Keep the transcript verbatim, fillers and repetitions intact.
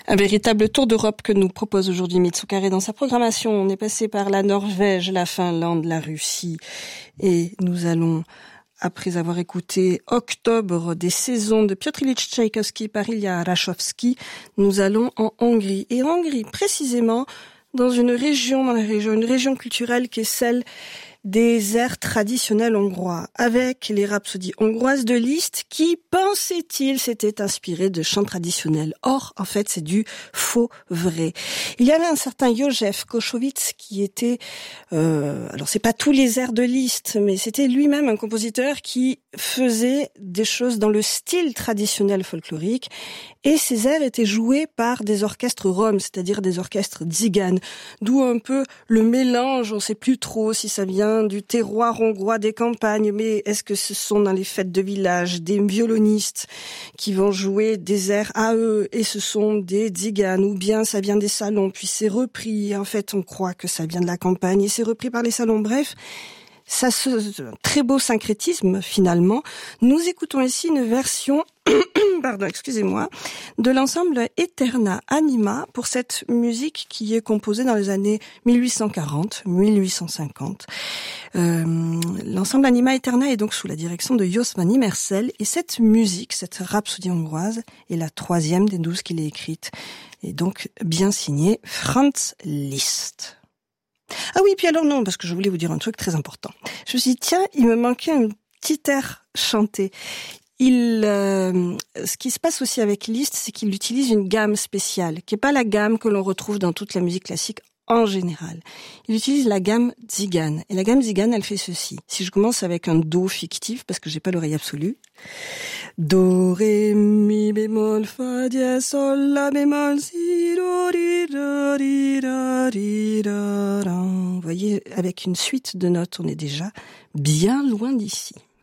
Un véritable tour d'Europe que nous propose aujourd'hui Mitsukaré dans sa programmation. On est passé par la Norvège, la Finlande, la Russie et nous allons, après avoir écouté Octobre des saisons de Piotr Ilyich Tchaïkovski par Ilya Rachowski, nous allons en Hongrie. Et en Hongrie, précisément, dans une région, dans la région, une région culturelle qui est celle des airs traditionnels hongrois, avec les rhapsodies hongroises de Liszt qui, pensait-il, s'étaient inspirées de chants traditionnels. Or, en fait, c'est du faux vrai. Il y avait un certain József Koszowicz qui était, euh, alors c'est pas tous les airs de Liszt, mais c'était lui-même un compositeur qui faisait des choses dans le style traditionnel folklorique, et ces airs étaient joués par des orchestres roms, c'est-à-dire des orchestres tziganes, d'où un peu le mélange, on sait plus trop si ça vient du terroir hongrois des campagnes, mais est-ce que ce sont dans les fêtes de village des violonistes qui vont jouer des airs à eux et ce sont des tziganes, ou bien ça vient des salons, puis c'est repris, et en fait on croit que ça vient de la campagne et c'est repris par les salons, bref, ça se, très beau syncrétisme finalement. Nous écoutons ici une version pardon, excusez-moi, de l'ensemble Eterna Anima pour cette musique qui est composée dans les années mille huit cent quarante à mille huit cent cinquante. Euh, l'ensemble Anima Eterna est donc sous la direction de Jos van Immersel et cette musique, cette rhapsodie hongroise, est la troisième des douze qu'il a écrite et donc bien signée Franz Liszt. Ah oui, puis alors non, parce que je voulais vous dire un truc très important. Je me suis dit, tiens, il me manquait un petit air chanté. Il, euh, ce qui se passe aussi avec Liszt, c'est qu'il utilise une gamme spéciale, qui est pas la gamme que l'on retrouve dans toute la musique classique en général. Il utilise la gamme tzigane. Et la gamme tzigane, elle fait ceci. Si je commence avec un do fictif, parce que j'ai pas l'oreille absolue. Do, ré, mi, bémol, fa, dièse, sol, la, bémol, si, do, ri, do, ri, do, ri, do, do. Vous voyez, avec une suite de notes, on est déjà bien loin d'ici.